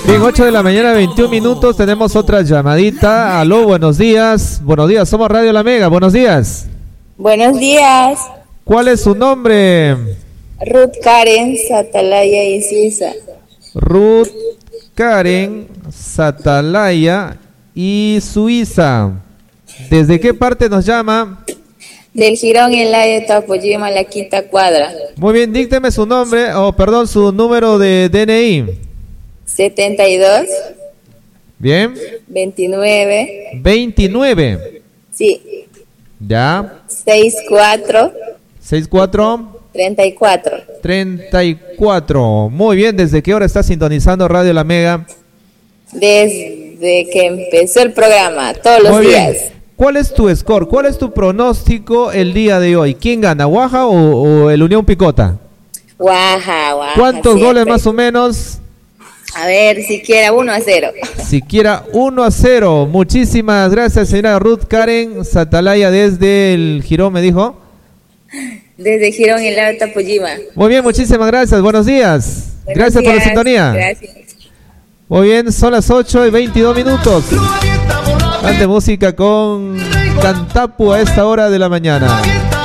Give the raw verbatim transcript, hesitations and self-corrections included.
Bien, ocho de la mañana, veintiún minutos, tenemos otra llamadita. Aló, buenos días. Buenos días, somos Radio La Mega, buenos días. Buenos días. ¿Cuál es su nombre? Ruth Karen Satalaya y Suiza. Ruth Karen Satalaya y Suiza. ¿Desde qué parte nos llama? Del Girón en la de Tapoyima, la quinta cuadra. Muy bien, dícteme su nombre, o oh, perdón, su número de D N I. setenta y dos. Bien. veintinueve. veintinueve. Sí. Ya. sesenta y cuatro. sesenta y cuatro. treinta y cuatro. treinta y cuatro. Muy bien, ¿desde qué hora está sintonizando Radio La Mega? Desde que empezó el programa, todos los Muy días. Bien. ¿Cuál es tu score? ¿Cuál es tu pronóstico el día de hoy? ¿Quién gana, Guaja o, o el Unión Picota? Guaja, Guaja. ¿Cuántos siempre. goles más o menos? A ver, siquiera uno a cero. Siquiera uno a cero. Muchísimas gracias, señora Ruth Karen Satalaya, desde el Girón, me dijo. Desde Girón en la de Tapoyima. Muy bien, muchísimas gracias. Buenos días. Buenos gracias días. por la sintonía. Gracias. Muy bien, son las ocho y veintidós minutos. Ante música con Cantapu a esta hora de la mañana.